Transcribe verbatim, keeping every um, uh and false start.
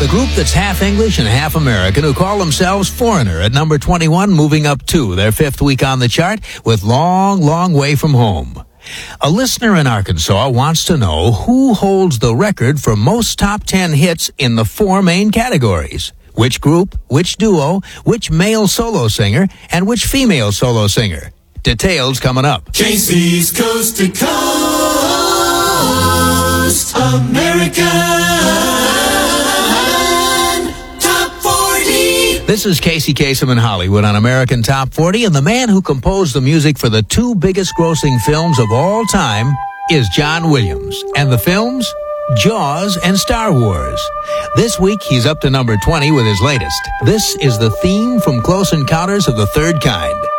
The group that's half English and half American who call themselves Foreigner at number twenty-one, moving up two, their fifth week on the chart with Long, Long Way From Home. A listener in Arkansas wants to know who holds the record for most top ten hits in the four main categories. Which group, which duo, which male solo singer, and which female solo singer. Details coming up. Casey's Coast to Coast American Top forty. This is Casey Kasem in Hollywood on American Top forty, and the man who composed the music for the two biggest grossing films of all time is John Williams. And the films? Jaws and Star Wars. This week, he's up to number twenty with his latest. This is the theme from Close Encounters of the Third Kind.